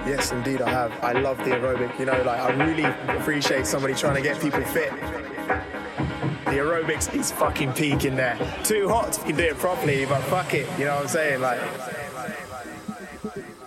Yes, indeed, I have. I love the aerobic. You know, like I really appreciate somebody trying to get people fit. The aerobics is fucking peaking there. Too hot if you can do it properly, but fuck it. You know what I'm saying? Like.